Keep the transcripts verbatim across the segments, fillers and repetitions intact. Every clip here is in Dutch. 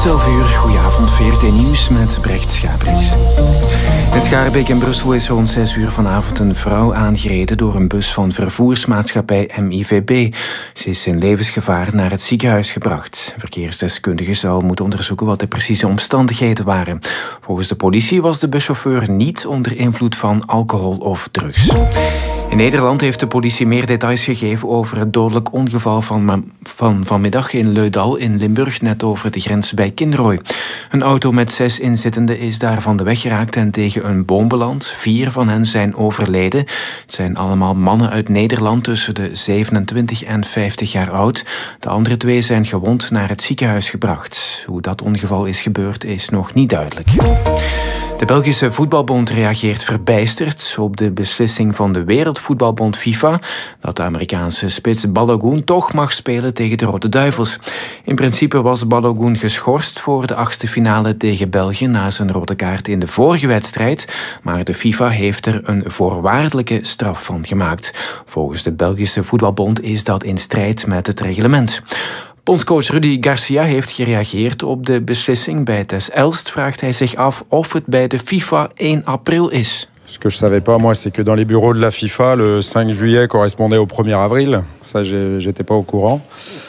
elf uur, goedenavond, V R T Nieuws met Brecht Schabriks. In Schaarbeek in Brussel is rond zes uur vanavond een vrouw aangereden door een bus van vervoersmaatschappij M I V B. Ze is in levensgevaar naar het ziekenhuis gebracht. Verkeersdeskundigen zal moeten onderzoeken wat de precieze omstandigheden waren. Volgens de politie was de buschauffeur niet onder invloed van alcohol of drugs. In Nederland heeft de politie meer details gegeven over het dodelijk ongeval van, van vanmiddag in Leudal in Limburg, net over de grens bij Kinrooi. Een auto met zes inzittenden is daar van de weg geraakt en tegen een boom beland. Vier van hen zijn overleden. Het zijn allemaal mannen uit Nederland tussen de zevenentwintig en vijftig jaar oud. De andere twee zijn gewond naar het ziekenhuis gebracht. Hoe dat ongeval is gebeurd is nog niet duidelijk. De Belgische Voetbalbond reageert verbijsterd op de beslissing van de Wereldvoetbalbond FIFA dat de Amerikaanse spits Balogun toch mag spelen tegen de Rode Duivels. In principe was Balogun geschorst voor de achtste finale tegen België na zijn rode kaart in de vorige wedstrijd, maar de FIFA heeft er een voorwaardelijke straf van gemaakt. Volgens de Belgische Voetbalbond is dat in strijd met het reglement. Bondscoach Rudy Garcia heeft gereageerd op de beslissing. Bij Tess Elst vraagt hij zich af of het bij de FIFA één april is. Ce que je savais pas, moi, c'est que dans les bureaux de la FIFA, le cinq juillet correspondait au premier avril. Ça, j'étais pas au courant.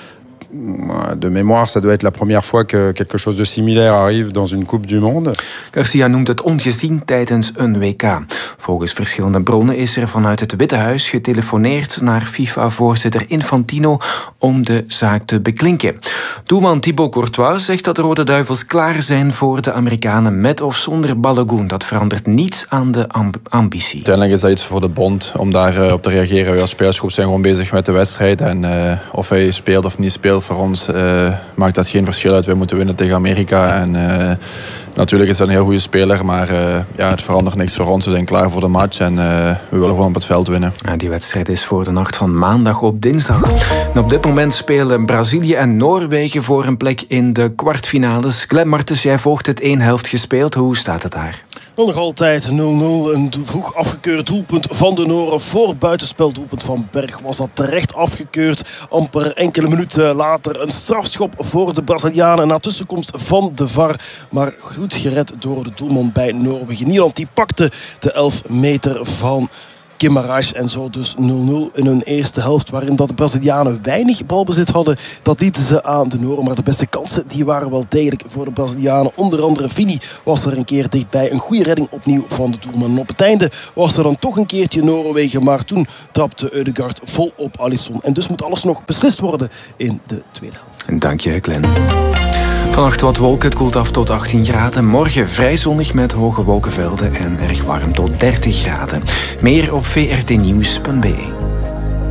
De mémoire, ça doit être la première fois que quelque chose de similaire arrive dans une Coupe du Monde. Garcia noemt het ongezien tijdens een W K. Volgens verschillende bronnen is er vanuit het Witte Huis getelefoneerd naar FIFA-voorzitter Infantino om de zaak te beklinken. Doelman Thibaut Courtois zegt dat de Rode Duivels klaar zijn voor de Amerikanen met of zonder Balogun. Dat verandert niets aan de amb- ambitie. Uiteindelijk is dat iets voor de bond om daarop uh, te reageren. Wij als spelersgroep zijn gewoon bezig met de wedstrijd. En uh, of hij speelt of niet speelt, voor ons uh, maakt dat geen verschil uit. Wij moeten winnen tegen Amerika. En uh, natuurlijk is dat een heel goede speler, maar uh, ja, het verandert niks voor ons. We zijn klaar voor de match en uh, we willen gewoon op het veld winnen. Ja, die wedstrijd is voor de nacht van maandag op dinsdag. En op dit moment spelen Brazilië en Noorwegen voor een plek in de kwartfinales. Glenn Martens, jij volgt het één helft gespeeld. Hoe staat het daar? Nog altijd nul nul. Een vroeg afgekeurd doelpunt van de Noren. Voor buitenspeldoelpunt van Berg was dat terecht afgekeurd. Amper enkele minuten later een strafschop voor de Brazilianen na tussenkomst van de V A R. Maar goed gered door de doelman bij Noorwegen. Nederland die pakte de elf meter van Guimarães en zo dus nul nul in hun eerste helft, waarin dat de Brazilianen weinig balbezit hadden. Dat lieten ze aan de Noren, maar de beste kansen die waren wel degelijk voor de Brazilianen. Onder andere Vini was er een keer dichtbij. Een goede redding opnieuw van de doelman. En op het einde was er dan toch een keertje Noorwegen, maar toen trapte Ødegaard vol op Alisson. En dus moet alles nog beslist worden in de tweede helft. En dank je, Glenn. Vannacht wat wolken, het koelt af tot achttien graden. Morgen vrij zonnig met hoge wolkenvelden en erg warm tot dertig graden. Meer op v r t nieuws punt b e.